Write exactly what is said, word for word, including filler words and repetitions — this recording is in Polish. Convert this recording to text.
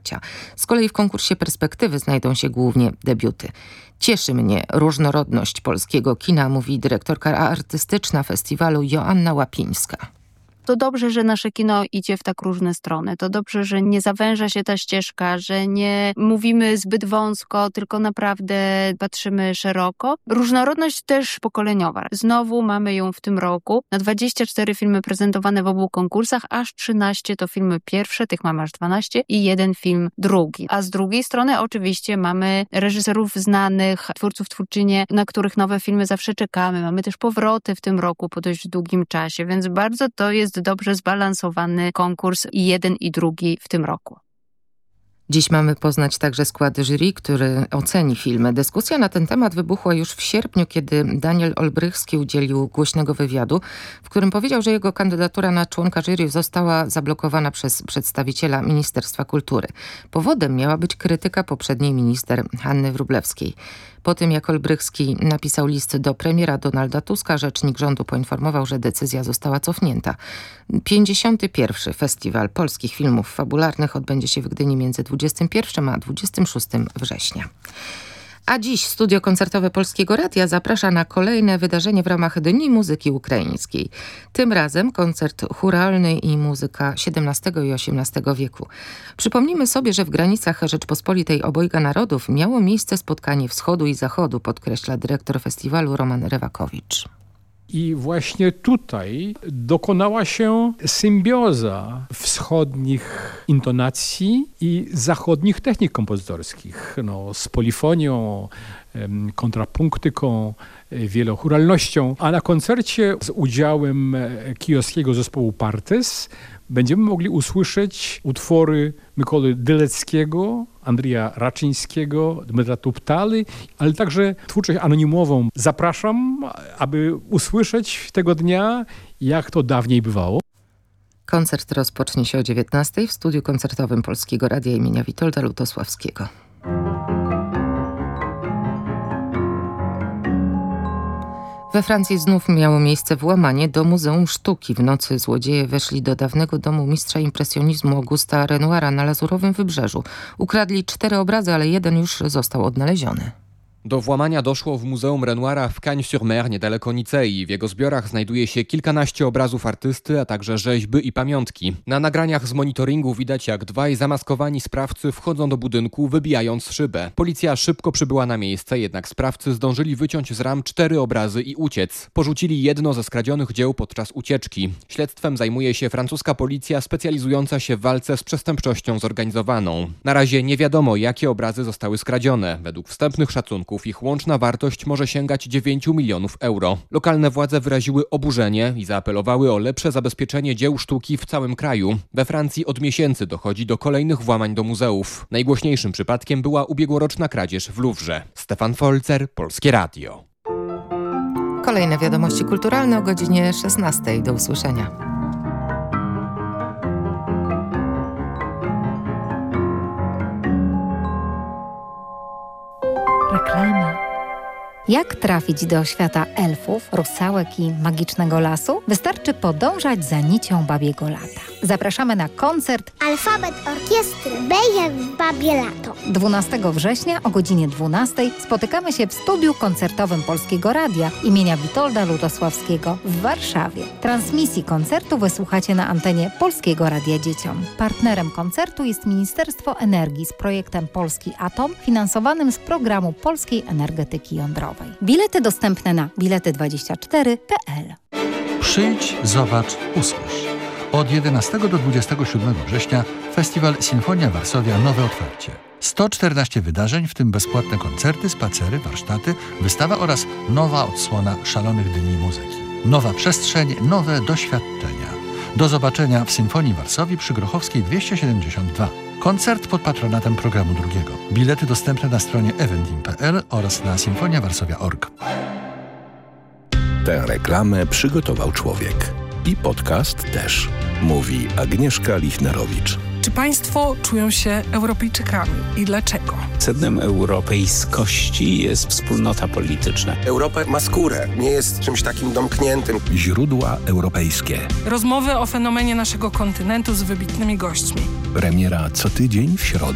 otwarcia. Z kolei w konkursie Perspektywy znajdą się głównie debiuty. Cieszy mnie różnorodność polskiego kina, mówi dyrektorka artystyczna festiwalu Joanna Łapińska. To dobrze, że nasze kino idzie w tak różne strony. To dobrze, że nie zawęża się ta ścieżka, że nie mówimy zbyt wąsko, tylko naprawdę patrzymy szeroko. Różnorodność też pokoleniowa. Znowu mamy ją w tym roku. Na dwadzieścia cztery filmy prezentowane w obu konkursach, aż trzynaście to filmy pierwsze, tych mamy aż dwanaście i jeden film drugi. A z drugiej strony oczywiście mamy reżyserów znanych, twórców, twórczynie, na których nowe filmy zawsze czekamy. Mamy też powroty w tym roku po dość długim czasie, więc bardzo to jest dobrze zbalansowany konkurs i jeden i drugi w tym roku. Dziś mamy poznać także skład jury, który oceni filmy. Dyskusja na ten temat wybuchła już w sierpniu, kiedy Daniel Olbrychski udzielił głośnego wywiadu, w którym powiedział, że jego kandydatura na członka jury została zablokowana przez przedstawiciela Ministerstwa Kultury. Powodem miała być krytyka poprzedniej minister Hanny Wróblewskiej. Po tym, jak Olbrychski napisał list do premiera Donalda Tuska, rzecznik rządu poinformował, że decyzja została cofnięta. pięćdziesiąty pierwszy Festiwal Polskich Filmów Fabularnych odbędzie się w Gdyni między dwudziestym pierwszym a dwudziestym szóstym września. A dziś Studio Koncertowe Polskiego Radia zaprasza na kolejne wydarzenie w ramach Dni Muzyki Ukraińskiej. Tym razem koncert chóralny i muzyka siedemnastego i osiemnastego wieku. Przypomnijmy sobie, że w granicach Rzeczpospolitej obojga narodów miało miejsce spotkanie wschodu i zachodu, podkreśla dyrektor festiwalu Roman Rewakowicz. I właśnie tutaj dokonała się symbioza wschodnich intonacji i zachodnich technik kompozytorskich. No, z polifonią, kontrapunktyką, wielochóralnością. A na koncercie z udziałem kijowskiego zespołu Partes będziemy mogli usłyszeć utwory Mykoły Dyleckiego, Andrija Raczyńskiego, Dmytra Tuptaly, ale także twórczość anonimową. Zapraszam, aby usłyszeć tego dnia, jak to dawniej bywało. Koncert rozpocznie się o dziewiętnastej w studiu koncertowym Polskiego Radia imienia Witolda Lutosławskiego. We Francji znów miało miejsce włamanie do Muzeum Sztuki. W nocy złodzieje weszli do dawnego domu mistrza impresjonizmu Augusta Renoira na Lazurowym Wybrzeżu. Ukradli cztery obrazy, ale jeden już został odnaleziony. Do włamania doszło w Muzeum Renoira w Cagnes-sur-Mer, niedaleko Nicei. W jego zbiorach znajduje się kilkanaście obrazów artysty, a także rzeźby i pamiątki. Na nagraniach z monitoringu widać, jak dwaj zamaskowani sprawcy wchodzą do budynku, wybijając szybę. Policja szybko przybyła na miejsce, jednak sprawcy zdążyli wyciąć z ram cztery obrazy i uciec. Porzucili jedno ze skradzionych dzieł podczas ucieczki. Śledztwem zajmuje się francuska policja specjalizująca się w walce z przestępczością zorganizowaną. Na razie nie wiadomo, jakie obrazy zostały skradzione. Według wstępnych szacunków ich łączna wartość może sięgać dziewięć milionów euro. Lokalne władze wyraziły oburzenie i zaapelowały o lepsze zabezpieczenie dzieł sztuki w całym kraju. We Francji od miesięcy dochodzi do kolejnych włamań do muzeów. Najgłośniejszym przypadkiem była ubiegłoroczna kradzież w Louvre. Stefan Folzer, Polskie Radio. Kolejne wiadomości kulturalne o godzinie szesnastej. Do usłyszenia. Reklama. Jak trafić do świata elfów, rusałek i magicznego lasu? Wystarczy podążać za nicią babiego lata. Zapraszamy na koncert Alfabet Orkiestry Beje w Babie Lato. dwunastego września o godzinie dwunastej spotykamy się w studiu koncertowym Polskiego Radia imienia Witolda Lutosławskiego w Warszawie. Transmisji koncertu wysłuchacie na antenie Polskiego Radia Dzieciom. Partnerem koncertu jest Ministerstwo Energii z projektem Polski Atom finansowanym z programu Polskiej Energetyki Jądrowej. Bilety dostępne na bilety dwadzieścia cztery kropka p l. Przyjdź, zobacz, usłysz. Od jedenastego do dwudziestego siódmego września Festiwal Sinfonia Varsovia Nowe Otwarcie. sto czternaście wydarzeń, w tym bezpłatne koncerty, spacery, warsztaty, wystawa oraz nowa odsłona szalonych dni muzyki. Nowa przestrzeń, nowe doświadczenia. Do zobaczenia w Sinfonii Warsowii przy Grochowskiej dwieście siedemdziesiąt dwa. Koncert pod patronatem programu drugiego. Bilety dostępne na stronie eventim kropka p l oraz na sinfonia varsovia kropka org. Tę reklamę przygotował człowiek. I podcast też. Mówi Agnieszka Lichnerowicz. Czy państwo czują się Europejczykami i dlaczego? Sednem europejskości jest wspólnota polityczna. Europa ma skórę, nie jest czymś takim domkniętym. Źródła europejskie. Rozmowy o fenomenie naszego kontynentu z wybitnymi gośćmi. Premiera co tydzień w środę.